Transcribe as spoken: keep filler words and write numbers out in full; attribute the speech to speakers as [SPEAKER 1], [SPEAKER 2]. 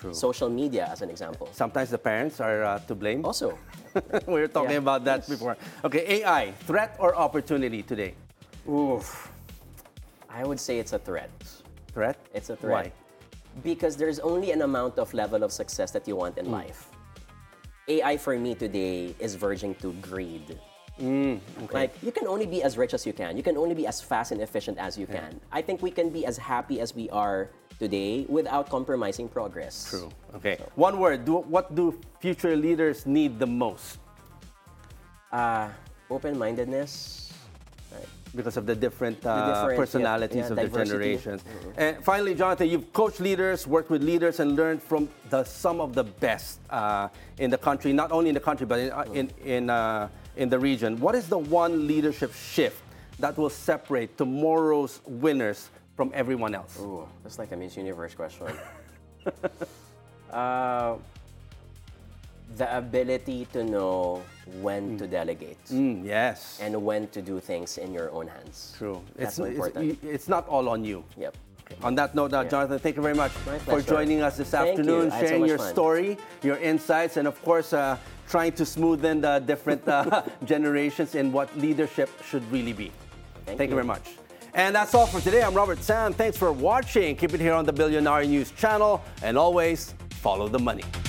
[SPEAKER 1] social media as an example.
[SPEAKER 2] Sometimes the parents are uh, to blame.
[SPEAKER 1] Also,
[SPEAKER 2] we were talking
[SPEAKER 1] Yeah.
[SPEAKER 2] about that
[SPEAKER 1] Yes.
[SPEAKER 2] before. Okay, A I, threat or opportunity today?
[SPEAKER 1] oof, I would say it's a threat.
[SPEAKER 2] Threat?
[SPEAKER 1] It's a threat.
[SPEAKER 2] Why?
[SPEAKER 1] Because there's only an amount of level of success that you want in life. A I for me today is verging to greed. Like, you can only be as rich as you can. You can only be as fast and efficient as you can. I think we can be as happy as we are today without compromising progress.
[SPEAKER 2] True. Okay. One word. Do, what do future leaders need the most?
[SPEAKER 1] Uh, open-mindedness. Right.
[SPEAKER 2] Because of the different, uh,
[SPEAKER 1] different,
[SPEAKER 2] personalities
[SPEAKER 1] yeah,
[SPEAKER 2] of
[SPEAKER 1] yeah,
[SPEAKER 2] the
[SPEAKER 1] diversity.
[SPEAKER 2] generations. And finally, Jonathan, you've coached leaders, worked with leaders, and learned from the some of the best uh, in the country, not only in the country, but in, uh, in, in, uh, in the region. What is the one leadership shift that will separate tomorrow's winners from everyone else?
[SPEAKER 1] Ooh, that's like a Miss Universe question. uh, the ability to know when to delegate
[SPEAKER 2] Mm, yes.
[SPEAKER 1] and when to do things in your own hands.
[SPEAKER 2] True.
[SPEAKER 1] That's
[SPEAKER 2] It's,
[SPEAKER 1] so
[SPEAKER 2] it's,
[SPEAKER 1] important.
[SPEAKER 2] it's not all on you.
[SPEAKER 1] Yep.
[SPEAKER 2] On that note, uh, Jonathan, thank you very much
[SPEAKER 1] My
[SPEAKER 2] for
[SPEAKER 1] pleasure.
[SPEAKER 2] joining us this
[SPEAKER 1] Thank
[SPEAKER 2] afternoon,
[SPEAKER 1] you. I had so
[SPEAKER 2] sharing
[SPEAKER 1] much
[SPEAKER 2] your
[SPEAKER 1] fun.
[SPEAKER 2] story, your insights, and of course, uh, trying to smoothen the different uh, generations in what leadership should really be.
[SPEAKER 1] Thank
[SPEAKER 2] Thank you
[SPEAKER 1] you.
[SPEAKER 2] very much. And that's all for today. I'm Robert San. Thanks for watching. Keep it here on the Billionaire News channel. And always, follow the money.